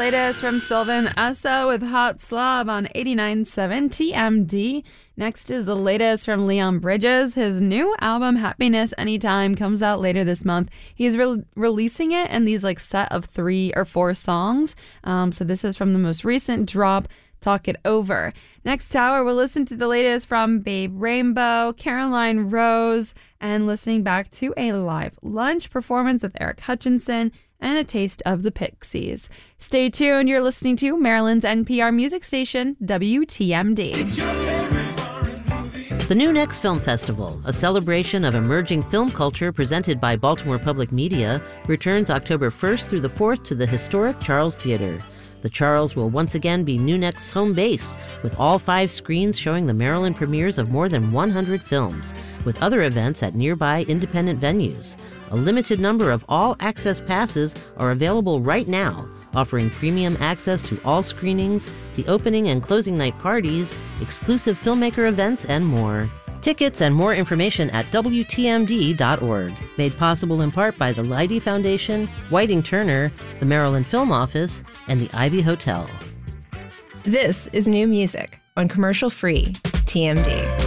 latest from Sylvan Essa with Hot Slob on 89.7 TMD. Next is the latest from Leon Bridges. His new album, Happiness Anytime, comes out later this month. He's releasing it in these set of 3 or 4 songs. So this is from the most recent drop, Talk It Over. Next hour, we'll listen to the latest from Babe Rainbow, Caroline Rose, and listening back to a live lunch performance with Eric Hutchinson and a taste of the Pixies. Stay tuned. You're listening to Maryland's NPR music station, WTMD. The New Next Film Festival, a celebration of emerging film culture presented by Baltimore Public Media, returns October 1st through the 4th to the historic Charles Theater. The Charles will once again be New Next's home base, with all 5 screens showing the Maryland premieres of more than 100 films, with other events at nearby independent venues. A limited number of all-access passes are available right now, offering premium access to all screenings, the opening and closing night parties, exclusive filmmaker events, and more. Tickets and more information at WTMD.org. Made possible in part by the Leidy Foundation, Whiting Turner, the Maryland Film Office, and the Ivy Hotel. This is new music on commercial-free TMD.